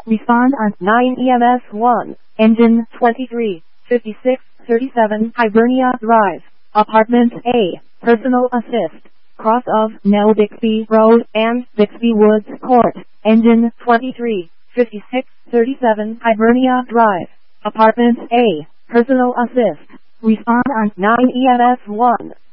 Respond on 9 EMS 1. Engine 235637 Hibernia Drive, Apartment A. Personal assist. Cross of Nell Bixby Road and Bixby Woods Court. Engine 235637 Hibernia Drive, Apartment A. Personal assist. Respond on 9 EMS 1.